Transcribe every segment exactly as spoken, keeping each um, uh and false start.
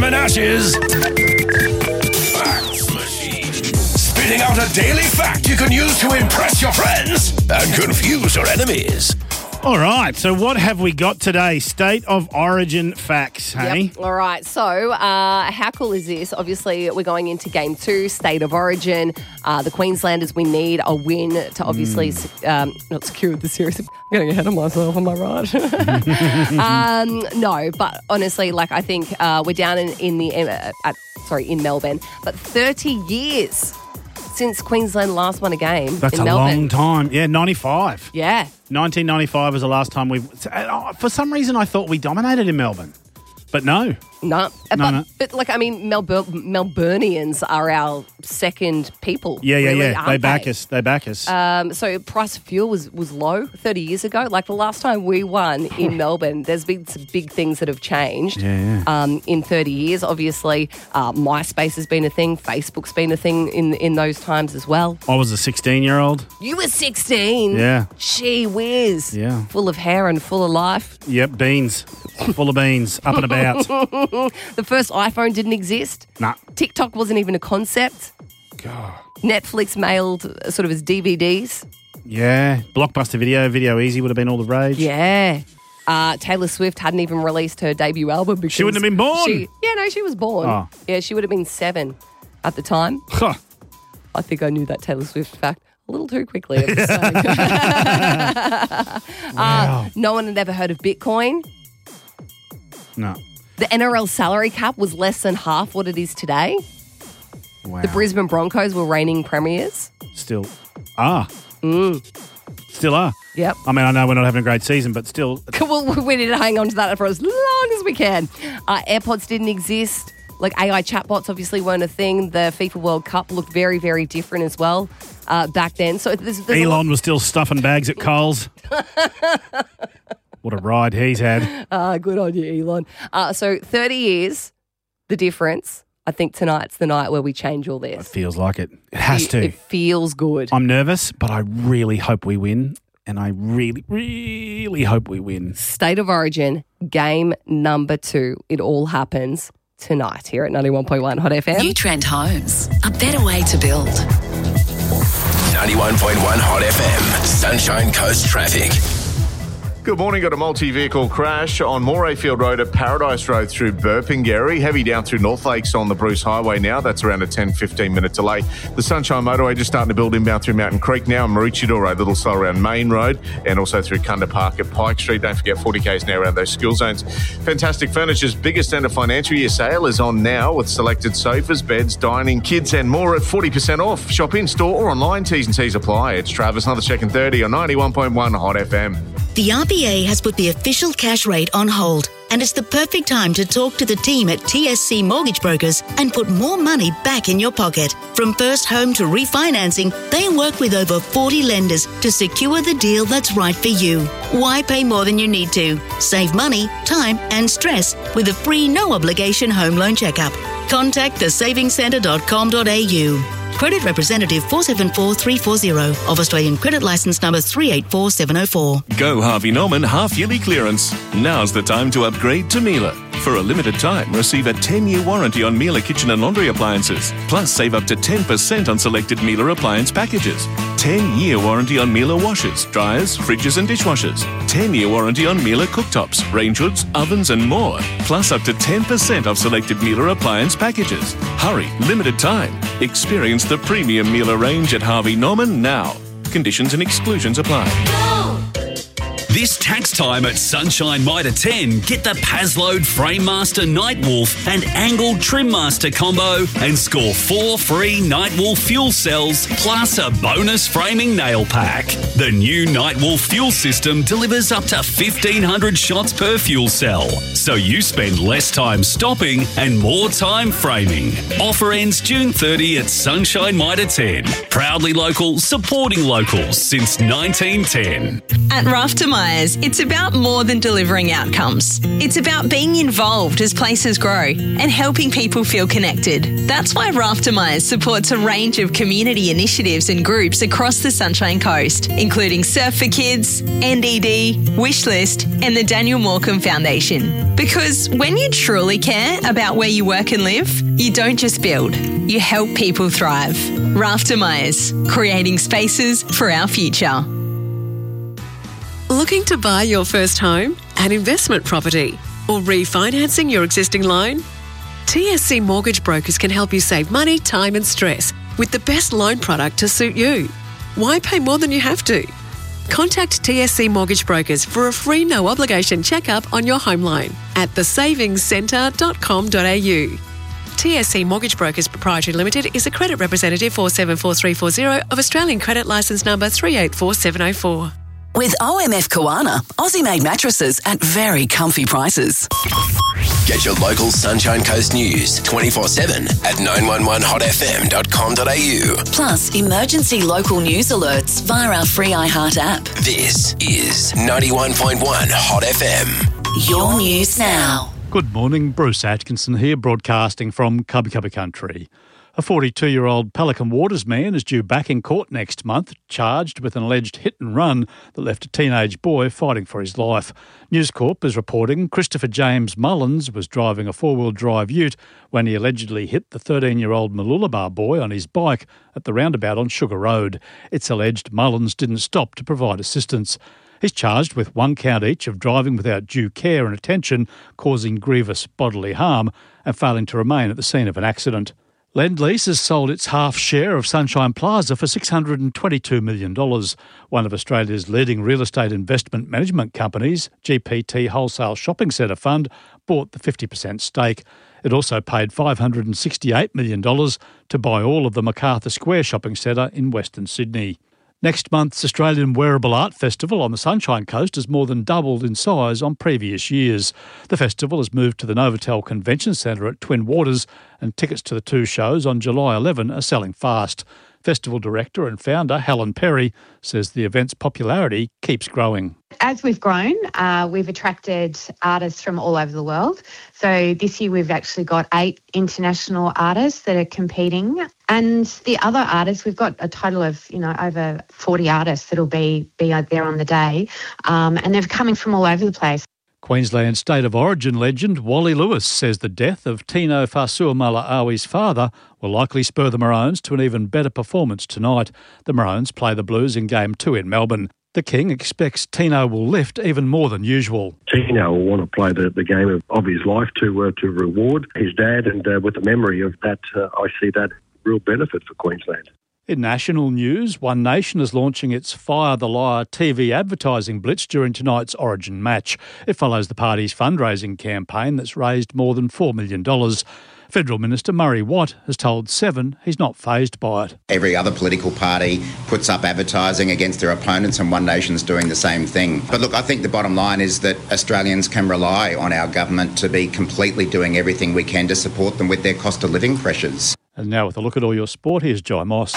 and ashes. Facts Machine. Spitting out a daily fact you can use to impress your friends and confuse your enemies. All right, so what have we got today? State of origin facts, hey? Yep. All right, so uh, how cool is this? Obviously, we're going into game two, state of origin. Uh, the Queenslanders, we need a win to obviously mm. um, not secure the series. I'm getting ahead of myself, am I right? um, no, but honestly, like I think uh, we're down in, in the uh, at, sorry in Melbourne, but thirty years since Queensland last won a game. That's in a Melbourne. long time. Yeah, ninety-five. Yeah. nineteen ninety-five was the last time we... For some reason, I thought we dominated in Melbourne. But no. No. No, but, no. but, like, I mean, Melbourne, Melburnians are our second people. Yeah, yeah, really, yeah. aren't They back us. They back us. Um, so price of fuel was, was low thirty years ago. Like the last time we won in Melbourne, there's been some big things that have changed Yeah, yeah. Um, in thirty years. Obviously, uh, MySpace has been a thing. Facebook's been a thing in, in those times as well. I was a sixteen-year-old. You were sixteen. Yeah. Gee whiz. Yeah. Full of hair and full of life. Yep, beans. Full of beans. Up and about. The first iPhone didn't exist. Nah. TikTok wasn't even a concept. God. Netflix mailed uh, sort of as D V Ds. Yeah. Blockbuster Video, Video Easy would have been all the rage. Yeah. Uh, Taylor Swift hadn't even released her debut album because She wouldn't have been born. She, yeah, no, she was born. Oh. Yeah, she would have been seven at the time. Huh. I think I knew that Taylor Swift fact a little too quickly. I'm just saying. Wow. uh, no one had ever heard of Bitcoin. No. The N R L salary cap was less than half what it is today. Wow. The Brisbane Broncos were reigning premiers. Still are. Mm. Still are. Yep. I mean, I know we're not having a great season, but still. Well, we need to hang on to that for as long as we can. Uh, AirPods didn't exist. Like A I chatbots obviously weren't a thing. The FIFA World Cup looked very, very different as well uh, back then. So there's, there's Elon was still stuffing bags at Coles. What a ride he's had. Ah, good on you, Elon. Uh, so thirty years, the difference. I think tonight's the night where we change all It this. feels like it. It has It, to. it feels good. I'm nervous, but I really hope we win. And I really, really hope we win. State of Origin, game number two. It all happens tonight here at ninety-one point one Hot F M. New Trend Homes, a better way to build. ninety-one point one Hot F M. Sunshine Coast traffic. Good morning. Got a multi-vehicle crash on Morayfield Road at Paradise Road through Burpengary. Heavy down through North Lakes on the Bruce Highway now. That's around a ten, fifteen minute delay. The Sunshine Motorway just starting to build inbound through Mountain Creek now. Maroochydore Road, a little slow around Main Road and also through Kunda Park at Pike Street. Don't forget forty kays now around those school zones. Fantastic Furniture's biggest end of financial year sale is on now with selected sofas, beds, dining, kids and more at forty percent off. Shop in store or online. T's and C's apply. It's Travis, another check and thirty on ninety-one point one Hot F M. The R B A has put the official cash rate on hold, and it's the perfect time to talk to the team at T S C Mortgage Brokers and put more money back in your pocket. From first home to refinancing, they work with over forty lenders to secure the deal that's right for you. Why pay more than you need to? Save money, time and stress with a free no-obligation home loan checkup. Contact the savings centre dot com dot a u. Credit representative four seven four three four zero of Australian credit licence number three eight four seven oh four. Go Harvey Norman half-yearly clearance. Now's the time to upgrade to Miele. For a limited time, receive a ten-year warranty on Miele kitchen and laundry appliances. Plus, save up to ten percent on selected Miele appliance packages. ten-year warranty on Miele washers, dryers, fridges and dishwashers. ten-year warranty on Miele cooktops, range hoods, ovens and more. Plus, up to ten percent off selected Miele appliance packages. Hurry, limited time. Experience the premium Miele range at Harvey Norman now. Conditions and exclusions apply. This tax time at Sunshine Mitre ten, get the Pazload Framemaster Nightwolf and Angle Trimmaster combo and score four free Nightwolf fuel cells plus a bonus framing nail pack. The new Nightwolf fuel system delivers up to fifteen hundred shots per fuel cell, so you spend less time stopping and more time framing. Offer ends June thirtieth at Sunshine Mitre ten. Proudly local, supporting locals since nineteen ten. At Rafter Mitre, Tyres, it's about more than delivering outcomes. It's about being involved as places grow and helping people feel connected. That's why Rafter Myers supports a range of community initiatives and groups across the Sunshine Coast, including Surf for Kids, N D D, Wishlist, and the Daniel Morecambe Foundation. Because when you truly care about where you work and live, you don't just build, you help people thrive. Rafter Myers, creating spaces for our future. Looking to buy your first home, an investment property, or refinancing your existing loan? T S C Mortgage Brokers can help you save money, time and stress with the best loan product to suit you. Why pay more than you have to? Contact T S C Mortgage Brokers for a free no-obligation check-up on your home loan at the savings centre dot com dot a u. T S C Mortgage Brokers Proprietary Limited is a credit representative four seven four three four zero of Australian Credit Licence Number three eight four seven oh four. With O M F Koana, Aussie-made mattresses at very comfy prices. Get your local Sunshine Coast news twenty-four seven at nine one one hot f m dot com dot a u. Plus, emergency local news alerts via our free iHeart app. This is ninety-one point one Hot F M. Your news now. Good morning, Bruce Atkinson here, broadcasting from Cubby Cubby Country. A forty-two-year-old Pelican Waters man is due back in court next month, charged with an alleged hit and run that left a teenage boy fighting for his life. News Corp is reporting Christopher James Mullins was driving a four-wheel drive ute when he allegedly hit the thirteen-year-old Mooloolaba boy on his bike at the roundabout on Sugar Road. It's alleged Mullins didn't stop to provide assistance. He's charged with one count each of driving without due care and attention, causing grievous bodily harm, and failing to remain at the scene of an accident. Lendlease has sold its half share of Sunshine Plaza for six hundred twenty-two million dollars. One of Australia's leading real estate investment management companies, G P T Wholesale Shopping Centre Fund, bought the fifty percent stake. It also paid five hundred sixty-eight million dollars to buy all of the MacArthur Square Shopping Centre in Western Sydney. Next month's Australian Wearable Art Festival on the Sunshine Coast has more than doubled in size on previous years. The festival has moved to the Novotel Convention Centre at Twin Waters, and tickets to the two shows on July eleventh are selling fast. Festival director and founder Helen Perry says the event's popularity keeps growing. As we've grown, uh, we've attracted artists from all over the world. So this year we've actually got eight international artists that are competing. And the other artists, we've got a total of, you know, over forty artists that'll be, be out there on the day. Um, and they're coming from all over the place. Queensland State of Origin legend Wally Lewis says the death of Tino Fa'asuamaleaui father will likely spur the Maroons to an even better performance tonight. The Maroons play the Blues in Game two in Melbourne. The King expects Tino will lift even more than usual. Tino will want to play the, the game of, of his life to uh, to reward his dad, and uh, with the memory of that, uh, I see that real benefit for Queensland. In national news, One Nation is launching its Fire the Liar T V advertising blitz during tonight's Origin match. It follows the party's fundraising campaign that's raised more than four million dollars. Federal Minister Murray Watt has told Seven he's not fazed by it. Every other political party puts up advertising against their opponents, and One Nation's doing the same thing. But look, I think the bottom line is that Australians can rely on our government to be completely doing everything we can to support them with their cost of living pressures. And now with a look at all your sport, here's Jai Moss.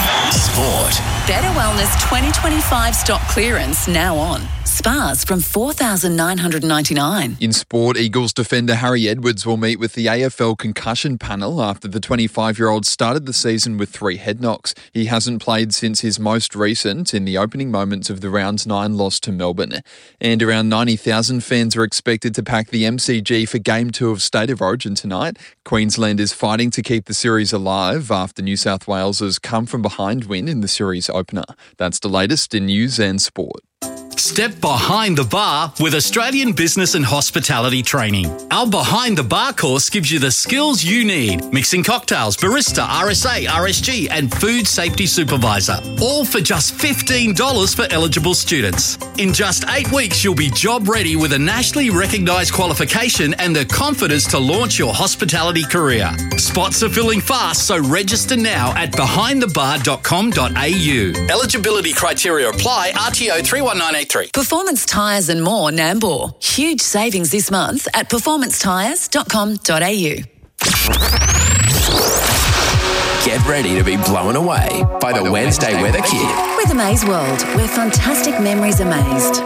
Sport. Better Wellness twenty twenty-five stock clearance now on. Spas from four thousand nine hundred ninety-nine dollars. In sport, Eagles defender Harry Edwards will meet with the A F L concussion panel after the twenty-five-year-old started the season with three head knocks. He hasn't played since his most recent in the opening moments of the round nine loss to Melbourne. And around ninety thousand fans are expected to pack the M C G for Game two of State of Origin tonight. Queensland is fighting to keep the series alive after New South Wales's come-from-behind win in the series opener. That's the latest in news and sport. Step behind the bar with Australian Business and Hospitality Training. Our Behind the Bar course gives you the skills you need. Mixing cocktails, barista, R S A, R S G and food safety supervisor. All for just fifteen dollars for eligible students. In just eight weeks, you'll be job ready with a nationally recognised qualification and the confidence to launch your hospitality career. Spots are filling fast, so register now at behind the bar dot com dot a u. Eligibility criteria apply. R T O three one nine eight three. Performance Tyres and more, Nambour. Huge savings this month at performance tyres dot com dot a u. Get ready to be blown away by the Wednesday Weather Kit. With Amaze World, where fantastic memories are mazed.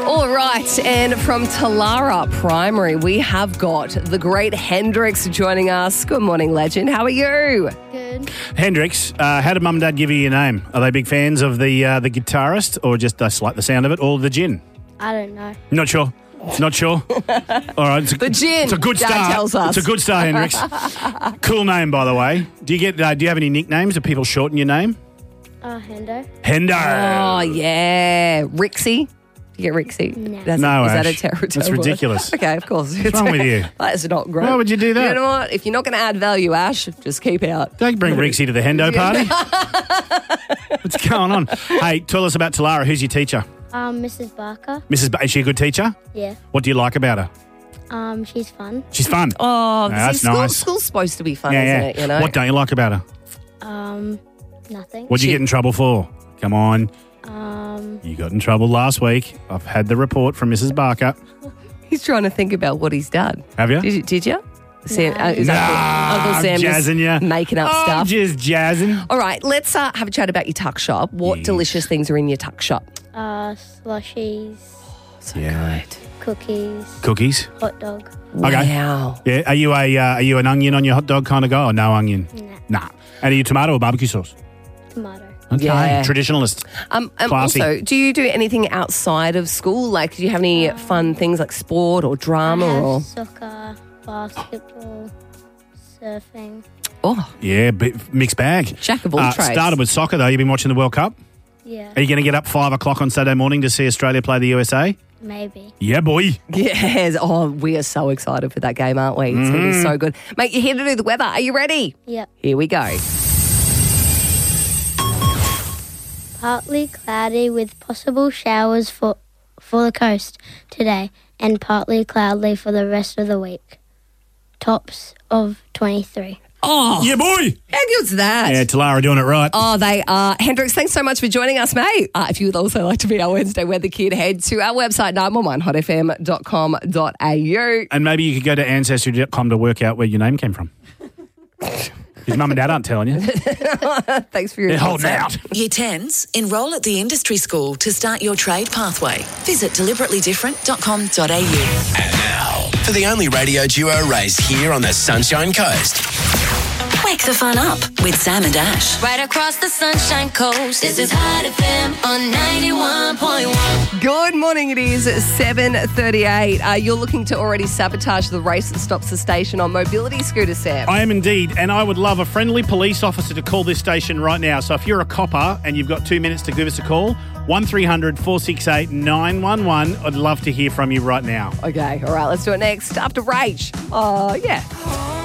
All right, and from Talara Primary, we have got the great Hendrix joining us. Good morning, legend. How are you? Good. Hendrix, uh, how did mum and dad give you your name? Are they big fans of the uh, the guitarist, or just just like the sound of it, or the gin? I don't know. Not sure. Not sure. All right. It's a, The gin, It's a good Dad start. tells us. It's a good start, Hendrix. Cool name, by the way. Do you get? Uh, do you have any nicknames? Do people shorten your name? Uh, Hendo. Hendo. Oh, yeah. Rixie. You get Rixie? No. That's No, Is that a Ash. terrible? That's ridiculous. Okay, of course. What's wrong with you? That is not great. Why would you do that? You know what? If you're not going to add value, Ash, just keep out. Don't bring Rixie to the Hendo party. What's going on? Hey, tell us about Talara. Who's your teacher? Um, Missus Barker. Missus Ba- is she a good teacher? Yeah. What do you like about her? Um, she's fun. She's fun. Oh, Yeah, that's see, school, nice. school's supposed to be fun, yeah, isn't yeah. it? You know? What don't you like about her? Um, nothing. What'd you She- get in trouble for? Come on. Um, You got in trouble last week. I've had the report from Missus Barker. He's trying to think about what he's done. Have you? Did you? Did you? Sam, uh, is Nah, Uncle, Uncle Sam I'm just jazzing ya. making up I'm stuff. just jazzing. All right, let's uh, have a chat about your tuck shop. What delicious things are in your tuck shop? uh, slushies, Yeah. cookies, Cookies. hot dog. Okay. Wow. Yeah. Are you a uh, are you an onion on your hot dog kind of guy or no onion? Nah. Nah. And are you tomato or barbecue sauce? Tomato. Okay. Yeah. Traditionalist. Um, um, Classy. also, do you do anything outside of school? Like, do you have any fun things like sport or drama I have or? soccer, basketball, surfing. Oh, Yeah. Bit, mixed bag. Jack of all Uh, trades. Started with soccer though. You've been watching the World Cup. Yeah, Are you going to get up five o'clock on Saturday morning to see Australia play the U S A? maybe. Yeah, boy. yes. Oh, we are so excited for that game, aren't we? It's going to be Mm-hmm. so good. Mate, you're here to do the weather. Are you ready? Yep. Here we go. Partly cloudy with possible showers for for the coast today, and partly cloudy for the rest of the week. Tops of twenty-three. Oh, Yeah, boy. how good's that? Yeah, Talara doing it right. Oh, they are. Hendrix, thanks so much for joining us, mate. Uh, if you would also like to be our Wednesday Weather Kid, head to our website, nine one one hot f m dot com dot a u. And maybe you could go to ancestry dot com to work out where your name came from. His mum and dad aren't telling you. Thanks for your They're holding insight. out. Year tens, enrol at the industry school to start your trade pathway. Visit deliberately different dot com dot a u. And now, for the only radio duo raised here on the Sunshine Coast. Wake the fun up with Sam and Ash. Right across the Sunshine Coast. This is Hot F M on ninety-one point one. Good morning. It is seven thirty-eight. Uh, you're looking to already sabotage the race that stops the station on mobility scooter, Sam. I am indeed, and I would love a friendly police officer to call this station right now. So if you're a copper and you've got two minutes to give us a call, one three hundred four six eight nine one one. I'd love to hear from you right now. Okay, all right, let's do it next. After Rach. Oh, yeah.